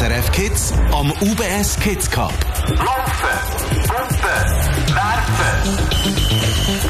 SRF Kids am UBS Kids Cup. Laufen, Pumpen, werfen.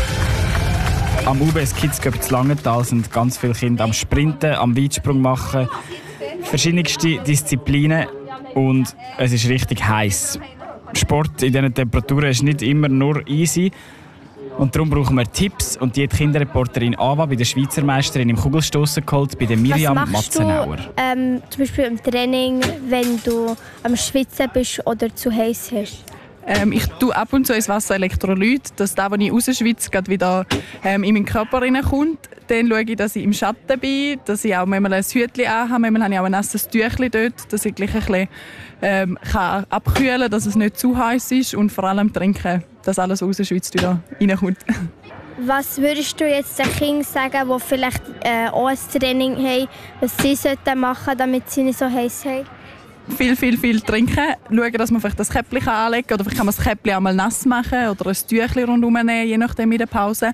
Am UBS Kids Cup in Langenthal sind ganz viele Kinder am Sprinten, am Weitsprung machen, verschiedenste Disziplinen und es ist richtig heiß. Sport in diesen Temperaturen ist nicht immer nur easy und darum brauchen wir Tipps und die hat die Kinderreporterin Ava bei der Schweizer Meisterin im Kugelstossen geholt, bei der Miriam Matzenauer. Zum Beispiel im Training, wenn du am Schwitzen bist oder zu heiß hast? Ich tue ab und zu ins Wasser Elektrolyt, dass das, was ich rausschwitze, gerade wieder in meinen Körper reinkommt. Dann schaue ich, dass ich im Schatten bin, dass ich auch manchmal ein Hütchen anhabe. Manchmal habe ich auch ein nasses Tüchlein dort, dass ich gleich ein bisschen abkühlen kann, dass es nicht zu heiß ist. Und vor allem trinken, dass alles rausschwitzt wieder reinkommt. Was würdest du jetzt den Kindern sagen, die vielleicht auch ein Training haben, was sie machen sollten, damit sie nicht so heiß haben? Viel trinken. Schauen, dass man vielleicht das Käppchen anlegen kann. Oder vielleicht kann man das Käppchen auch mal nass machen oder ein Tüchlein rundherum nehmen, je nachdem in der Pause.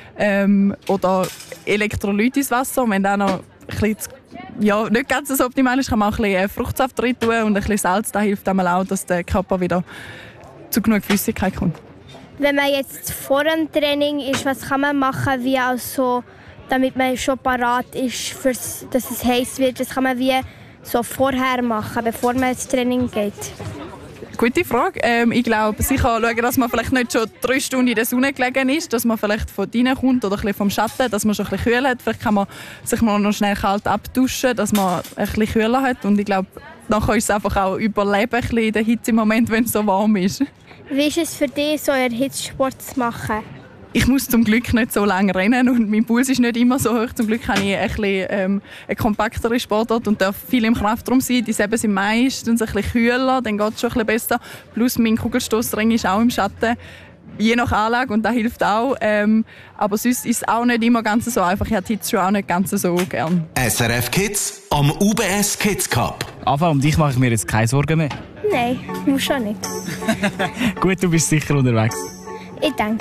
Oder Elektrolyt ins Wasser. Und wenn das noch ein bisschen, nicht ganz so optimal ist, kann man auch ein bisschen Fruchtsaft rein tun und ein bisschen Salz. Das hilft einmal auch, dass der Körper wieder zu genug Flüssigkeit kommt. Wenn man jetzt vor dem Training ist, was kann man machen, wie also, damit man schon parat ist, dass es heiß wird? Das kann man wie so vorher machen, bevor man ins Training geht? Gute Frage. Ich glaube, sicher schauen, dass man vielleicht nicht schon 3 Stunden in der Sonne gelegen ist, dass man vielleicht von drinnen kommt oder ein bisschen vom Schatten, dass man schon ein bisschen kühl hat. Vielleicht kann man sich mal noch schnell kalt abduschen, dass man ein bisschen kühler hat. Und ich glaube, nachher ist es einfach auch überleben ein bisschen in der Hitze im Moment, wenn es so warm ist. Wie ist es für dich, so einen Hitzsport zu machen? Ich muss zum Glück nicht so lange rennen und mein Puls ist nicht immer so hoch. Zum Glück habe ich ein bisschen, eine kompaktere Sportart und darf viel im Kraftraum sein. Die Säbel sind meistens ein bisschen kühler, dann geht es schon ein bisschen besser. Plus mein Kugelstossring ist auch im Schatten, je nach Anlage und das hilft auch. Aber sonst ist es auch nicht immer ganz so einfach. Ich habe die Hitze schon auch nicht ganz so gern. SRF Kids am UBS Kids Cup. Ava, um dich mache ich mir jetzt keine Sorgen mehr. Nein, muss schon nicht. Gut, du bist sicher unterwegs. Ich denke.